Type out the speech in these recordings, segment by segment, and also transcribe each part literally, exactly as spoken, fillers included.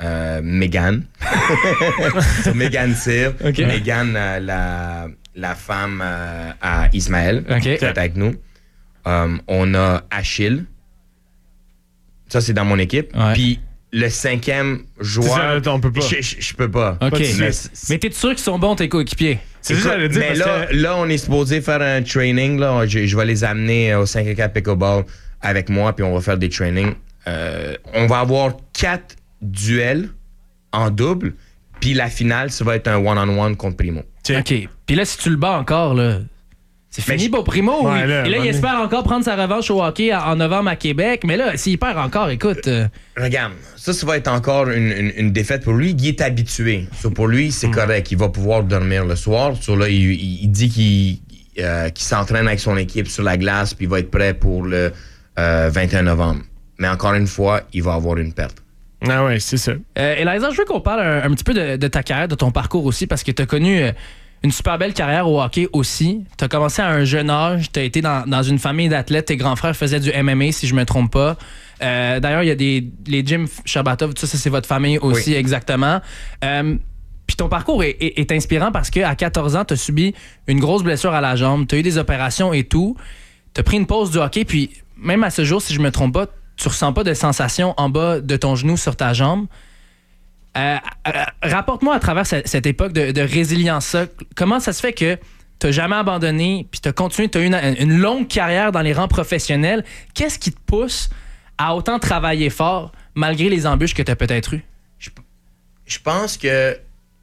euh, Megan. Megan Cyr. Okay. Megan, euh, la, la femme euh, à Ismaël, okay. qui est avec nous. Um, on a Achille. Ça, c'est dans mon équipe. Ouais. Puis le cinquième joueur... Ça, on peut pas. Je, je, je peux pas. OK. Mais, mais t'es sûr qu'ils sont bons, tes coéquipiers? C'est juste à le dire mais parce là, que... là, on est supposé faire un training. Là. Je, je vais les amener au cinq à quatre Pickleball avec moi, puis on va faire des trainings. Euh, on va avoir quatre duels en double, puis la finale, ça va être un one-on-one contre Primo. OK. Puis là, si tu le bats encore, là, c'est fini pour Primo. Ouais, oui. là, Et là, il espère encore prendre sa revanche au hockey en novembre à Québec. Mais là, s'il perd encore, écoute... Euh... Regarde, ça, ça va être encore une, une, une défaite pour lui. Il est habitué. So, pour lui, c'est mm. correct. Il va pouvoir dormir le soir. So, là, il, il, il dit qu'il, euh, qu'il s'entraîne avec son équipe sur la glace, puis il va être prêt pour le euh, vingt et un novembre. Mais encore une fois, il va avoir une perte. Ah ouais, c'est ça. Euh, Eliza, je veux qu'on parle un, un petit peu de, de ta carrière, de ton parcours aussi, parce que tu as connu... Euh, une super belle carrière au hockey aussi. Tu as commencé à un jeune âge. Tu as été dans, dans une famille d'athlètes. Tes grands frères faisaient du M M A, si je me trompe pas. Euh, d'ailleurs, il y a des les Jim Shabatov, tout ça, c'est votre famille aussi, oui. exactement. Euh, Puis ton parcours est, est, est inspirant parce qu'à quatorze ans, tu as subi une grosse blessure à la jambe. Tu as eu des opérations et tout. Tu as pris une pause du hockey. Puis même à ce jour, si je me trompe pas, tu ressens pas de sensation en bas de ton genou sur ta jambe. Euh, euh, rapporte-moi à travers cette, cette époque de, de résilience, comment ça se fait que tu n'as jamais abandonné, puis tu as continué, tu as eu une, une longue carrière dans les rangs professionnels. Qu'est-ce qui te pousse à autant travailler fort malgré les embûches que tu as peut-être eues? Je, je pense que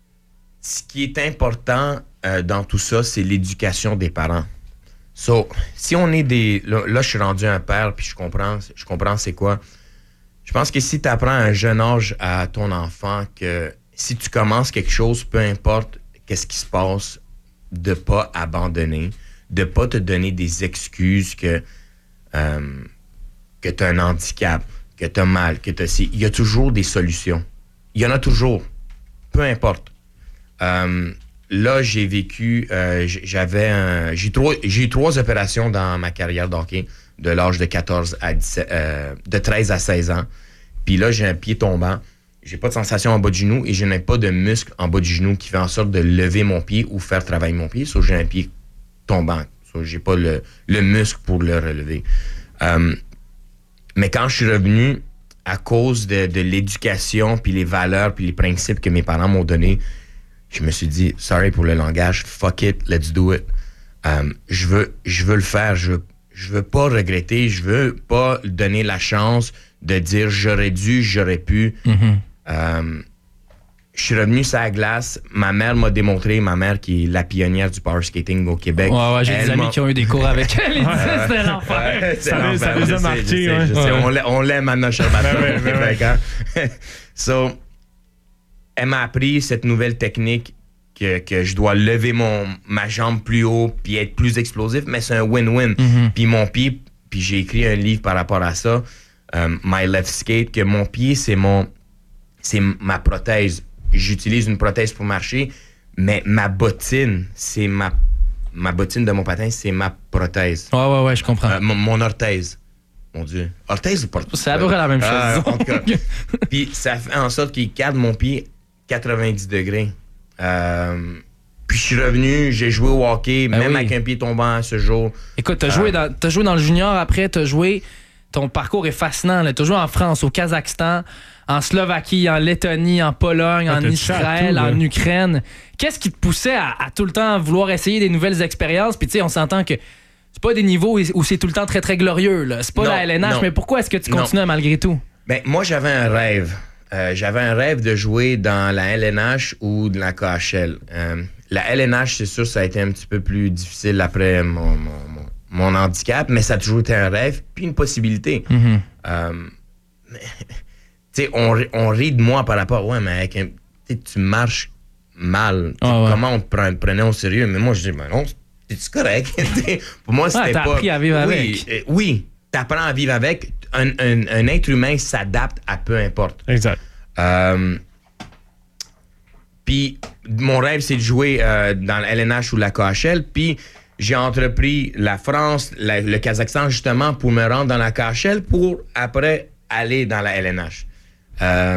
ce qui est important euh, dans tout ça, c'est l'éducation des parents. So, si on est des... Là, là je suis rendu un père, puis je comprends, je comprends c'est quoi. Je pense que si tu apprends à un jeune âge à ton enfant que si tu commences quelque chose, peu importe qu'est-ce qui se passe, de pas abandonner, de pas te donner des excuses que, euh, que tu as un handicap, que tu as mal, que tu as... Il y a toujours des solutions. Il y en a toujours. Peu importe. Euh, là, j'ai vécu... Euh, j'avais un... J'ai, trois, j'ai eu trois opérations dans ma carrière d'hockey. De l'âge de quatorze à dix-sept, euh, de treize à seize ans. Puis là, j'ai un pied tombant. J'ai pas de sensation en bas du genou et je n'ai pas de muscle en bas du genou qui fait en sorte de lever mon pied ou faire travailler mon pied. Sauf que j'ai un pied tombant. Sauf que j'ai pas le, le muscle pour le relever. Euh, mais quand je suis revenu, à cause de, de l'éducation, puis les valeurs, puis les principes que mes parents m'ont donnés, je me suis dit, sorry pour le langage, fuck it, let's do it. Euh, je veux, je veux le faire, je veux Je veux pas regretter, je veux pas donner la chance de dire j'aurais dû, j'aurais pu. Mm-hmm. Euh, je suis revenu sur la glace. Ma mère m'a démontré, ma mère qui est la pionnière du power skating au Québec. Ouais, ouais, j'ai des amis m'a... qui ont eu des cours avec elle. Ils disaient c'était l'enfer. Ouais, c'est ça, l'enfer. ça les a marqués. Ouais. Ouais. On, l'a, on l'aime maintenant, Shabatov au Québec. Hein? So, elle m'a appris cette nouvelle technique que, que je dois lever mon, ma jambe plus haut puis être plus explosif, mais c'est un win-win. Mm-hmm. Puis mon pied, puis j'ai écrit un livre par rapport à ça, um, My Left Skate, que mon pied, c'est mon, c'est ma prothèse. J'utilise une prothèse pour marcher, mais ma bottine, c'est ma, ma bottine de mon patin, c'est ma prothèse. Ouais, ouais, ouais, je comprends. Euh, mon, mon orthèse. Mon Dieu. Orthèse ou prothèse? C'est à peu près la même chose. Euh, en tout cas. Puis ça fait en sorte qu'il cadre mon pied quatre-vingt-dix degrés. Euh, puis je suis revenu, j'ai joué au hockey, ben même oui. avec un pied tombant à ce jour. Écoute, t'as, euh, joué, dans, t'as joué dans le junior après, t'as joué... Ton parcours est fascinant. Là. T'as joué en France, au Kazakhstan, en Slovaquie, en Lettonie, en Pologne, ah, en Israël, tout, en Ukraine. Qu'est-ce qui te poussait à, à tout le temps vouloir essayer des nouvelles expériences? Puis tu sais, on s'entend que c'est pas des niveaux où c'est tout le temps très, très glorieux. Là. C'est pas non, la L N H, non. Mais pourquoi est-ce que tu continues malgré tout? Ben, moi, j'avais un rêve. Euh, j'avais un rêve de jouer dans la L N H ou de la K H L. Euh, la L N H, c'est sûr, ça a été un petit peu plus difficile après mon, mon, mon, mon handicap, mais ça a toujours été un rêve puis une possibilité. Mm-hmm. Euh, mais, tu sais, on, on rit de moi par rapport... Ouais, mais avec un, tu marches mal. Oh, ouais. Comment on te prenait au sérieux? Mais moi, je dis, ben non, c'est correct. Pour moi, c'était ouais, t'as pas... appris à vivre oui, avec. Euh, oui, t'apprends à vivre avec. Un, un, un être humain s'adapte à peu importe. Exact. Euh, puis mon rêve, c'est de jouer euh, dans la L N H ou la K H L. Puis j'ai entrepris la France, la, le Kazakhstan, justement, pour me rendre dans la K H L pour après aller dans la L N H. Euh,